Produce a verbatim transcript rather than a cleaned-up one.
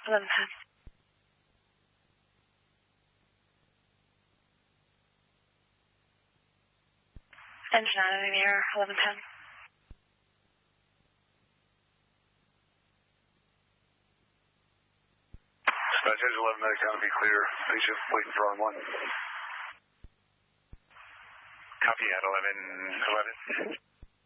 eleven ten. Engine out in the air, eleven ten. Dispatch engine eleven nine, count to be clear. Patient waiting for on one. Copy at eleven eleven.